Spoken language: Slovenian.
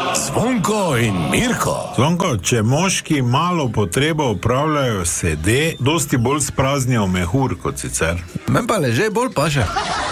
Zvonko in Mirko. Zvonko, če moški malo potrebo upravljajo sede, dosti bolj spraznijo mehur kot sicer. Men pa leže bolj paše.